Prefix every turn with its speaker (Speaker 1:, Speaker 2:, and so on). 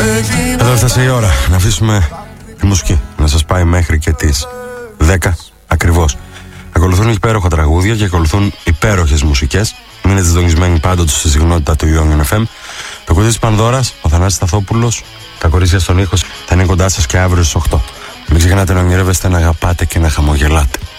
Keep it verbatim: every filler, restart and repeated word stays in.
Speaker 1: Εδώ έφτασε η ώρα να αφήσουμε τη μουσική να σας πάει μέχρι και τις δέκα ακριβώς. Ακολουθούν υπέροχα τραγούδια και ακολουθούν υπέροχες μουσικές. Μείνετε συντονισμένοι πάντοτε στη συχνότητα του Young εφ εμ. Το κουτί της Πανδώρας, ο Θανάσης Σταθόπουλος, τα κορίτσια στον ήχο θα είναι κοντά σας και αύριο στις οκτώ. Μην ξεχνάτε να ονειρεύεστε, να αγαπάτε και να χαμογελάτε.